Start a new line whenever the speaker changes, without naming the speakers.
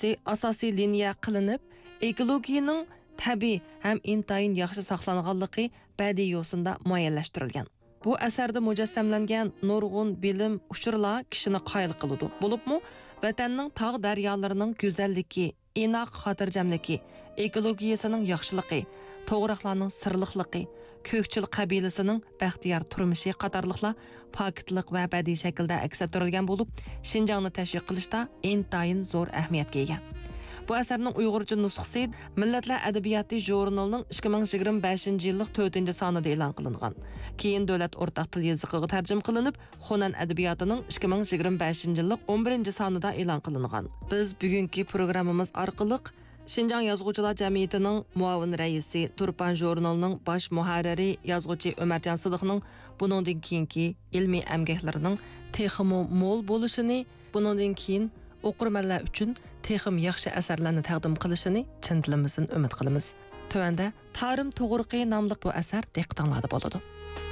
texnologiyasi asosiy liniya qilinib, ekologiyaning tabiiy ham intayin yaxshi saqlanganligi badiiy yo'sinda muayyanlashtirilgan. Bu asarda mujassamlangan nurg'un bilim uchurlar kishini qoyil qiladi. Bo'libmi, vatanning tog' daryolarining go'zalligi, inoq xotirjamligi, ekologiyasining yaxshiligi, to'g'riqlarning sirliqligi, ko'kchil qabilasining baxtiyor turmushi qatorliqlar pokitlik va badiiy shaklda aks ettirilgan bo'lib, Xinjiangni tashviq qilishda intayin zo'r ahamiyatga ega. Bu asarning Uyg'urcha nusxasi Millatlar adabiyoti jurnalining 2025-yillik 4-sonida e'lon qilingan. Keyin davlat o'rtaq til yoziqiga tarjima qilinib, Xonan adabiyotining 2025-yillik 11-sonida e'lon qilingan. Biz bugungi programmamiz orqali Xinjiang Yozuvchilar jamiyatining muavin raisi, Turpan jurnalining bosh muharriri yozuvchi Umarjon Sidiqning buningdan keyingi ilmiy amgaklarining texmo mo'l bo'lishini, buningdan keyin o'qirmanlar uchun texim yaxshi asarlarni taqdim qilishini chin dilimizdan umid qilamiz. Tövəndə Tarım Toğurqi nomli bu asar diqqətinizdə bo'ladi.